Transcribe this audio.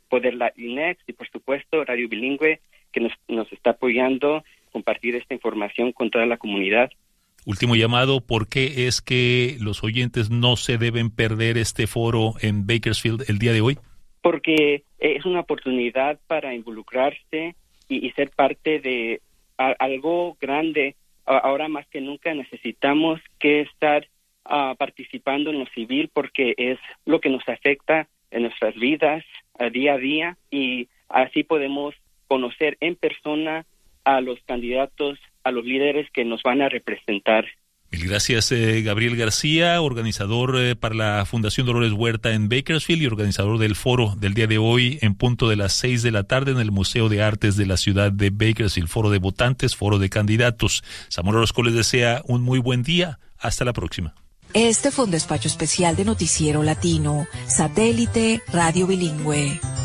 Poder Latinx y, por supuesto, Radio Bilingüe, que nos está apoyando compartir esta información con toda la comunidad. Último llamado, ¿por qué es que los oyentes no se deben perder este foro en Bakersfield el día de hoy? Porque es una oportunidad para involucrarse y ser parte de algo grande. Ahora más que nunca necesitamos que estar participando en lo civil, porque es lo que nos afecta en nuestras vidas día a día, y así podemos conocer en persona a los candidatos, a los líderes que nos van a representar. Mil gracias, Gabriel García, organizador para la Fundación Dolores Huerta en Bakersfield y organizador del foro del día de hoy en punto de las 6 de la tarde en el Museo de Artes de la ciudad de Bakersfield. Foro de votantes, foro de candidatos. Samuel Orozco les desea un muy buen día. Hasta la próxima. Este fue un despacho especial de Noticiero Latino, Satélite Radio Bilingüe.